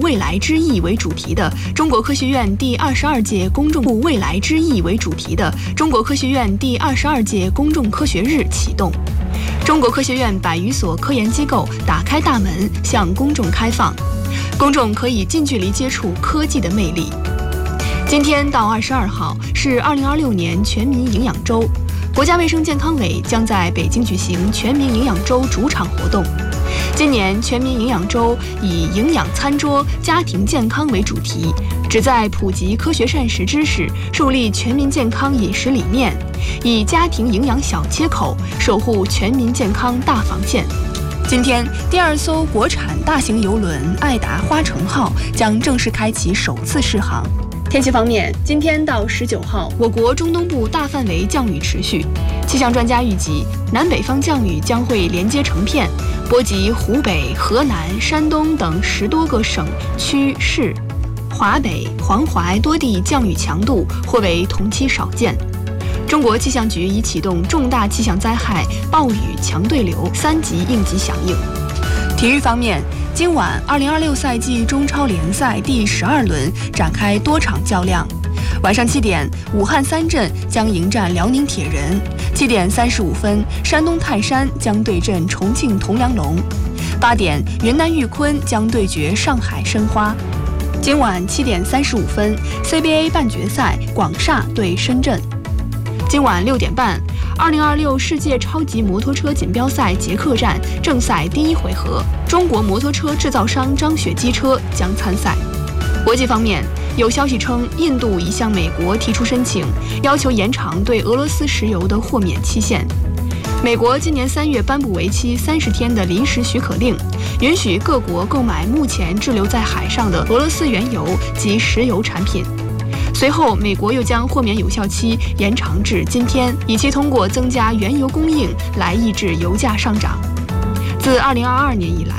未来之翼为主题的中国科学院第22届公众未来之翼为主题的中国科学院第22届公众科学日启动。中国科学院100余所科研机构打开大门向公众开放，公众可以近距离接触科技的魅力。今天到22号是2026年全民营养周，国家卫生健康委将在北京举行全民营养周主场活动。今年全民营养周以营养餐桌、家庭健康为主题，旨在普及科学膳食知识，树立全民健康饮食理念，以家庭营养小切口守护全民健康大防线。今天，第2艘国产大型邮轮爱达花城号将正式开启首次试航。天气方面，今天到19号，我国中东部大范围降雨持续。气象专家预计，南北方降雨将会连接成片，波及湖北、河南、山东等10多个省区市，华北、黄淮多地降雨强度或为同期少见。中国气象局已启动重大气象灾害暴雨强对流3级应急响应。体育方面，今晚2026赛季中超联赛第12轮展开多场较量。晚上7点，武汉三镇将迎战辽宁铁人；7点35分，山东泰山将对阵重庆铜梁龙；8点，云南玉坤将对决上海申花。今晚7点35分 ，CBA 半决赛，广厦对深圳。今晚6点半，2026世界超级摩托车锦标赛捷克站正赛第1回合，中国摩托车制造商张雪机车将参赛。国际方面，有消息称，印度已向美国提出申请，要求延长对俄罗斯石油的豁免期限。美国今年3月颁布为期30天的临时许可令，允许各国购买目前滞留在海上的俄罗斯原油及石油产品。随后，美国又将豁免有效期延长至今天，以期通过增加原油供应来抑制油价上涨。自2022年以来，